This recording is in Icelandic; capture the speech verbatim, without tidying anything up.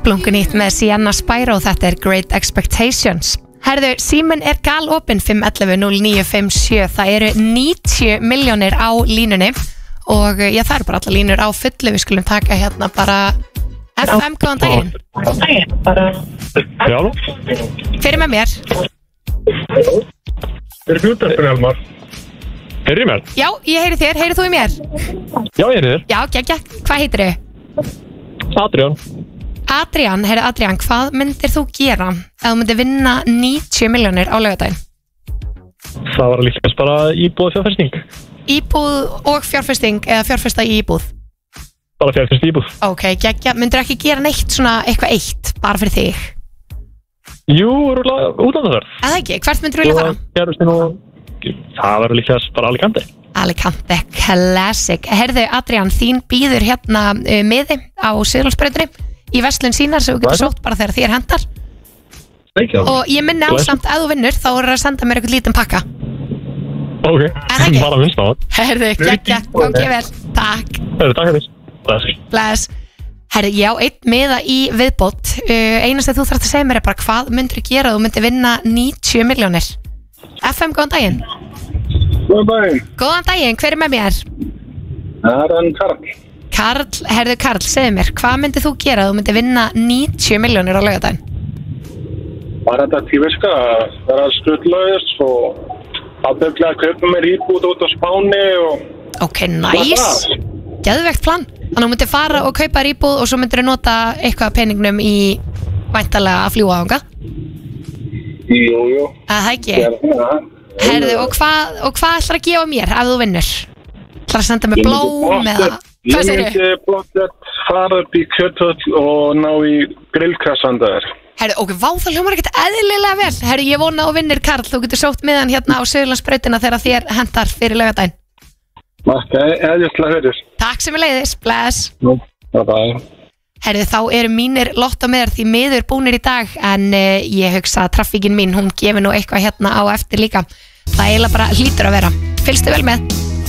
splunkunýtt með Sienna Spyro, þetta er Great Expectations. Herðu, síminn er galopinn fimm ellefu núll níu fimm sjö, það eru níutíu milljónir á línunni og já, það eru bara allar línur á fullu, við skulum taka hérna bara F M, góðan daginn. Já. Hver er með mér? Hver er fjúrtarpinn, Elmar? Heyrir mér? Já, ég heyri þér, heyri þú í mér? Já, ég heyri þér. Já, geggja, hvað heitir þau? Adrián. Adrián, heyri Adrián, hvað myndir þú gera ef þú myndir vinna níutíu milljónir á laugardaginn? Það var líka bara íbúð fjárfesting. Íbúð og fjárfesting eða fjárfesta í íbúð? Bara fjárfest íbúð. Ok, geggja, myndir ekki gera neitt svona eitthvað eitt, bara fyrir þig? Jú, útlandaferð. Eða ekki, hvert myndir þú vilja fara? Fjárfestin og það var líka bara Alicante. Alicante, classic. Herðu, Adrián, þín býður hérna uh, miði á Suðurlandsbrautinni í verslun sínar sem þú getur sótt bara þegar þér hendar. Og ég minni á samt að þú vinnur þá er að senda mér eitthvað lítinn pakka. Ok, bara að vinsta á það. Herðu, geggja, gangi vel. Takk. Herðu, takk fyrir. Bless. Bless. Herðu, já, einn miða í viðbót. Uh, einast að þú þarft að segja mér er bara hvað myndir þú gera þú myndir vinna níutíu milljónir. F M, góðan daginn. Góðan daginn. Góðan daginn, hver er með mér? Það er hann Karl. Karl, herðu Karl, segðu mér, hvað myndir þú gera þú myndir vinna níutíu milljónir á laugardaginn? Bara þetta tífiska, það er að skrullauðist og að byggja að kaupa mér íbúð út á Spáni og... Ok, nice. Geðvegt plan. Þannig að þú myndir fara og kaupa þér íbúð og svo myndir þú nota eitthvað peningnum í væntanlega að fljúga ánga? Jú, jú. Það ekki. Herðu, og hvað, og hvað ætlar að gefa mér ef þú vinnur? ætlar að senda mig blóm eða hvað segir þið? Ég myndi blótt fara upp í kjötvöll og ná í grillkassandaðir. Herru, ok, vá, það hljómar ekkert eðlilega vel. Herru, ég vona á vinnir Karl, þú getur sótt miðan hérna á Suðurlandsbrautina þegar þér hendar fyrir laugardaginn. Makka, eðlislega fyrir. Takk sem er leiðis, bless. Nú, bye bye. Herru, þá eru mínir lottómiðar því miður búnir í dag, en uh, ég hugsa að traffíkin mín, hún gefur nú eitthvað hérna á eftir líka. Það eiginlega bara hlýtur að vera. Fylgstu vel með.